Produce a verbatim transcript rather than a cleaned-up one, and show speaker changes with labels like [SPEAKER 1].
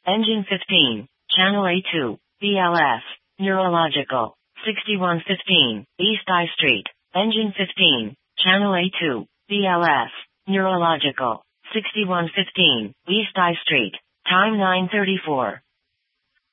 [SPEAKER 1] Engine fifteen, Channel A two, B L S, Neurological, sixty-one fifteen, East I Street. Engine fifteen, Channel A two, B L S, Neurological, sixty-one fifteen, East I Street. Time nine thirty-four.